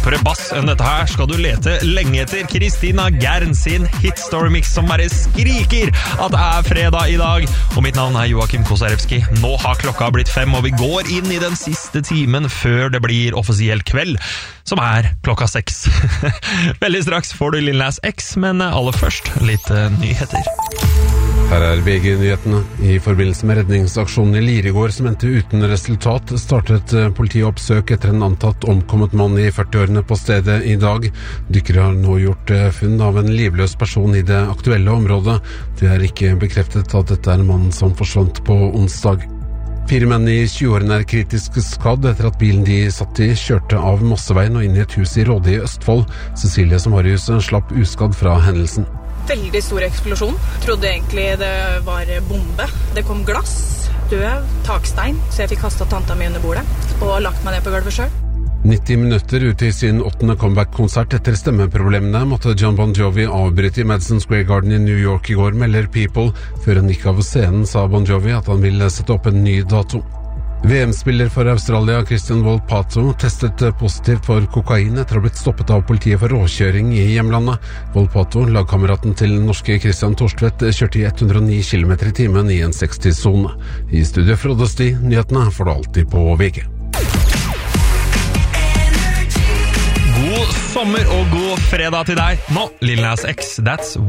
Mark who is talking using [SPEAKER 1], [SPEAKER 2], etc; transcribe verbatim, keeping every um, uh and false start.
[SPEAKER 1] dypere bass enn dette her skal du lete lenge etter. Kristina Gern sin Hitstormix som bare skriker at det er fredag i dag. Og mitt navn er Joakim Kosarewski. Nå har klokka blitt fem, og vi går inn i den siste timen før det blir offisiell kveld, som er klokka seks. Veldig straks får du Lil Nas X, men aller først litt uh, nyheter.
[SPEAKER 2] Her er V G-nyhetene. I forbindelse med redningsaksjonen i Lirigård som endte uten resultat, startet politiet oppsøk etter en antatt omkommet mann i førti-årene på stedet i dag. Dykkere har nå gjort funn av en livløs person i det aktuelle området. Det er ikke bekreftet at dette er en mann som forsvant på onsdag. Fire menn i tjue-årene er kritisk skadd etter at bilen de satt i kjørte av Mosseveien og inn i et hus i Råde i Østfold. Cecilie Samarius slapp uskadd fra hendelsen.
[SPEAKER 3] Veldig stor eksplosjon. Trodde egentlig det var bombe. Det kom glass, død, takstein, så jeg fikk kastet tanta mi under bordet og lagt meg ned på gulvet selv.
[SPEAKER 2] nitti minutter ute i sin åttende comeback-konsert etter stemmeproblemene måtte John Bon Jovi avbryte i Madison Square Garden i New York i går, melder People. Før han gikk av scenen sa Bon Jovi at han ville sette opp en ny dato. V M-spiller for Australia Christian Volpato testet positivt for kokain etter å ha blitt stoppet av politiet for råkjøring i hjemlandet. Volpato, lagkameraten til norske Christian Torstvedt, kjørte i hundre og ni kilometer i timen i en seksti-sone. I studio Frode Sti, nyhetene får du alltid på V G.
[SPEAKER 1] God sommer og god fredag til deg. Nå, Lil Nas X, That's